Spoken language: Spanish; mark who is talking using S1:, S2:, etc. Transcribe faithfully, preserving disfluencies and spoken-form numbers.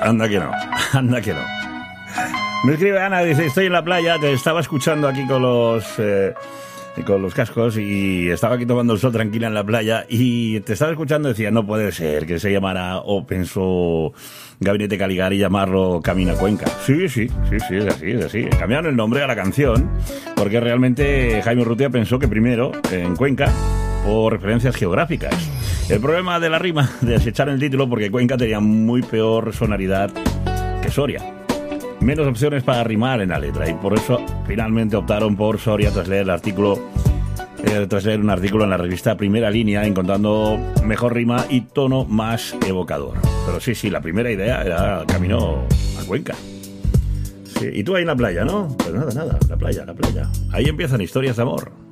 S1: anda que no, anda que no. Me escribe Ana, dice, estoy en la playa, te estaba escuchando aquí con los... Eh, con los cascos y estaba aquí tomando el sol tranquila en la playa y te estaba escuchando y decía, no puede ser que se llamara o pensó Gabinete Caligari llamarlo Camina Cuenca. Sí, sí, sí, sí, es así, es así. Cambiaron el nombre a la canción porque realmente Jaime Urrutia pensó que primero en Cuenca por referencias geográficas. El problema de la rima, de desechar el título porque Cuenca tenía muy peor sonoridad que Soria. Menos opciones para rimar en la letra y por eso finalmente optaron por Soria tras leer el artículo eh, tras leer un artículo en la revista Primera Línea encontrando mejor rima y tono más evocador. Pero sí, sí, la primera idea era camino a Cuenca. Sí, y tú ahí en la playa, ¿no? Pues nada, nada, la playa, la playa. Ahí empiezan historias de amor.